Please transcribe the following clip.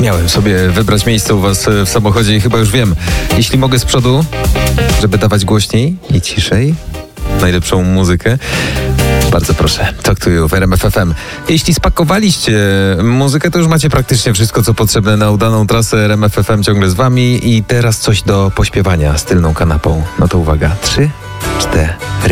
Zapomniałem sobie wybrać miejsce u was w samochodzie i chyba już wiem. Jeśli mogę z przodu, żeby dawać głośniej i ciszej najlepszą muzykę, bardzo proszę, Talk to You w RMF FM. Jeśli spakowaliście muzykę, to już macie praktycznie wszystko, co potrzebne na udaną trasę. RMF FM ciągle z wami i teraz coś do pośpiewania z tylną kanapą. No to uwaga, 3, 4...